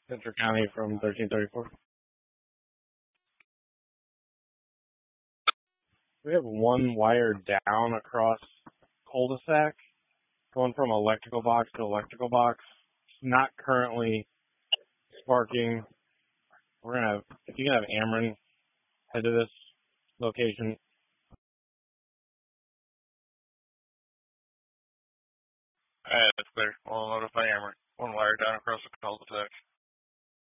Central County from 1334. We have one wire down across cul-de-sac going from electrical box to electrical box. It's not currently sparking. If you can have Ameren head to this location. Alright, that's clear. We'll notify Ameren. One wire down across the cul-de-sac.